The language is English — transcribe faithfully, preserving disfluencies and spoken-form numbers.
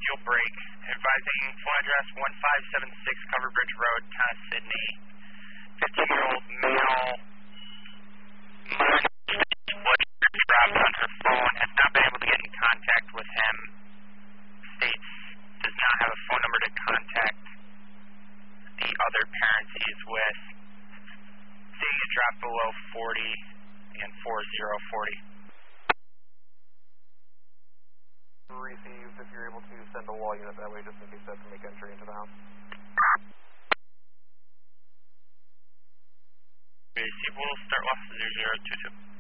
fuel break. Advising full address one five seven six Covered Bridge Road, Town of Sydney. fifteen-year-old male, was dropped on her phone, has not been able to get in contact with him. States does not have a phone number to contact the other parents he is with. Seeing it drop below forty and four zero forty. Received if you're able to send a wall unit that way just in case they have to make entry into the house. Receive, we'll start off zero zero two two.